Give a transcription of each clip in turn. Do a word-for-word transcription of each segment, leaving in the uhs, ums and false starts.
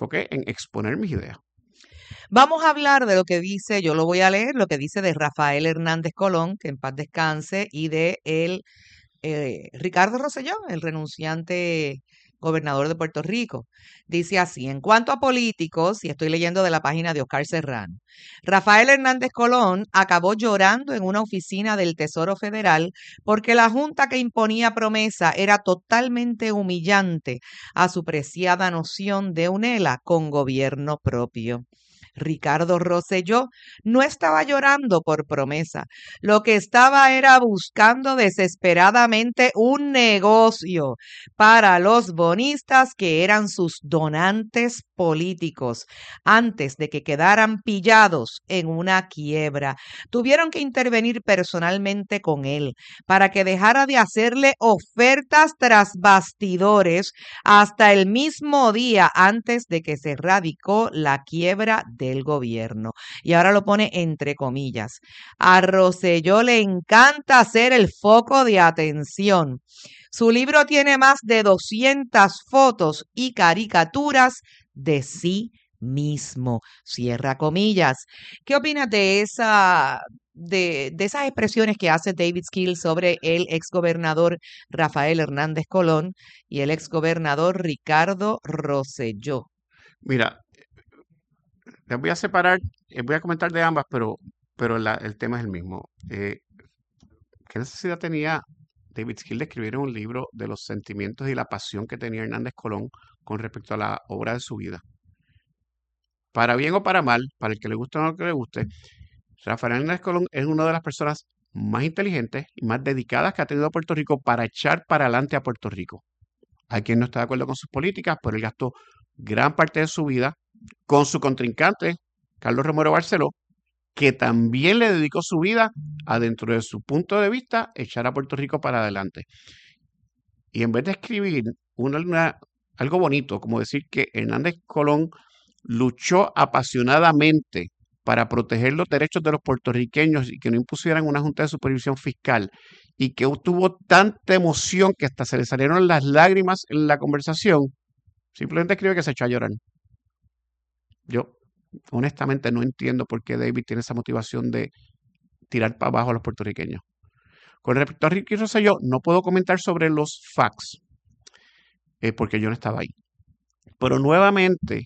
enfoqué en exponer mis ideas. Vamos a hablar de lo que dice, yo lo voy a leer, lo que dice de Rafael Hernández Colón, que en paz descanse, y de el eh, Ricardo Rosselló, el renunciante gobernador de Puerto Rico. Dice así, en cuanto a políticos, y estoy leyendo de la página de Oscar Serrano, Rafael Hernández Colón acabó llorando en una oficina del Tesoro Federal porque la junta que imponía promesa era totalmente humillante a su preciada noción de UNELA con gobierno propio. Ricardo Rosselló no estaba llorando por promesa, lo que estaba era buscando desesperadamente un negocio para los bonistas que eran sus donantes políticos antes de que quedaran pillados en una quiebra. Tuvieron que intervenir personalmente con él para que dejara de hacerle ofertas tras bastidores hasta el mismo día antes de que se radicó la quiebra del gobierno. Y ahora lo pone entre comillas. A Rosselló le encanta ser el foco de atención. Su libro tiene más de doscientas fotos y caricaturas de sí mismo. Cierra comillas. ¿Qué opinas de esa, de, de esas expresiones que hace David Skill sobre el exgobernador Rafael Hernández Colón y el exgobernador Ricardo Rosselló? Mira, les voy a separar, eh, voy a comentar de ambas, pero, pero la- el tema es el mismo. Eh, ¿qué necesidad tenía David Skill de escribir un libro de los sentimientos y la pasión que tenía Hernández Colón con respecto a la obra de su vida? Para bien o para mal, para el que le guste o no que le guste, Rafael Hernández Colón es una de las personas más inteligentes y más dedicadas que ha tenido Puerto Rico para echar para adelante a Puerto Rico. Hay quien no está de acuerdo con sus políticas, pero él gastó gran parte de su vida con su contrincante, Carlos Romero Barceló, que también le dedicó su vida a, dentro de su punto de vista, echar a Puerto Rico para adelante. Y en vez de escribir una, una, algo bonito, como decir que Hernández Colón luchó apasionadamente para proteger los derechos de los puertorriqueños y que no impusieran una junta de supervisión fiscal, y que tuvo tanta emoción que hasta se le salieron las lágrimas en la conversación, simplemente escribe que se echó a llorar. Yo honestamente no entiendo por qué David tiene esa motivación de tirar para abajo a los puertorriqueños. Con respecto a Ricky Rosselló, no puedo comentar sobre los facts, eh, porque yo no estaba ahí. Pero nuevamente,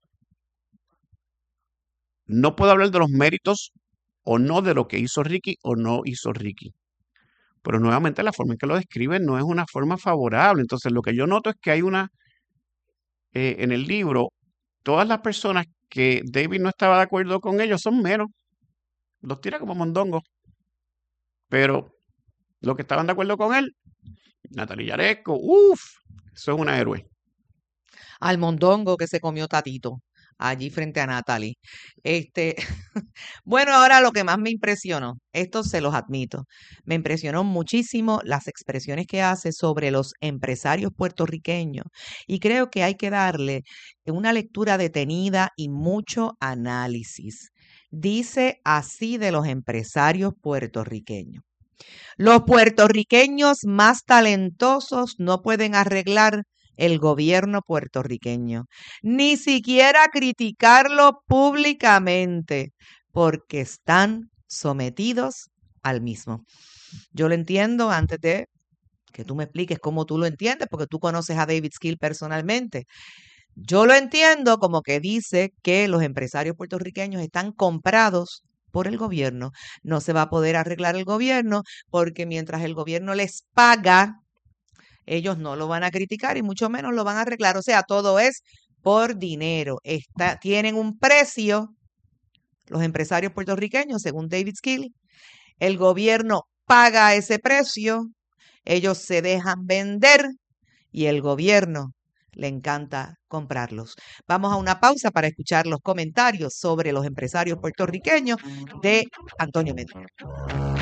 no puedo hablar de los méritos o no de lo que hizo Ricky o no hizo Ricky. Pero nuevamente la forma en que lo describen no es una forma favorable. Entonces lo que yo noto es que hay una, eh, en el libro, todas las personas que David no estaba de acuerdo con ellos son meros. Los tira como mondongos. Pero los que estaban de acuerdo con él, Natalia Yaresco, uff, eso es una héroe. Al mondongo que se comió Tatito allí frente a Natalie. Este, bueno, ahora lo que más me impresionó, esto se los admito, me impresionó muchísimo las expresiones que hace sobre los empresarios puertorriqueños y creo que hay que darle una lectura detenida y mucho análisis. Dice así de los empresarios puertorriqueños. Los puertorriqueños más talentosos no pueden arreglar el gobierno puertorriqueño, ni siquiera criticarlo públicamente, porque están sometidos al mismo. Yo lo entiendo antes de que tú me expliques cómo tú lo entiendes, porque tú conoces a David Skill personalmente. Yo lo entiendo como que dice que los empresarios puertorriqueños están comprados por el gobierno. No se va a poder arreglar el gobierno porque mientras el gobierno les paga, ellos no lo van a criticar y mucho menos lo van a arreglar. O sea, todo es por dinero. Está, tienen un precio los empresarios puertorriqueños, según David Skill. El gobierno paga ese precio, ellos se dejan vender y el gobierno le encanta comprarlos. Vamos a una pausa para escuchar los comentarios sobre los empresarios puertorriqueños de Antonio Medina.